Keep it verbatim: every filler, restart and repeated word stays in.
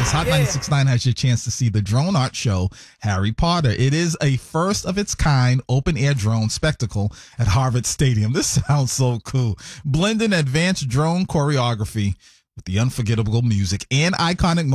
Yes, Hot Yeah. ninety-six point nine has your chance to see the drone art show, Harry Potter. It is a first of its kind open air drone spectacle at Harvard Stadium. This sounds so cool. Blending advanced drone choreography with the unforgettable music and iconic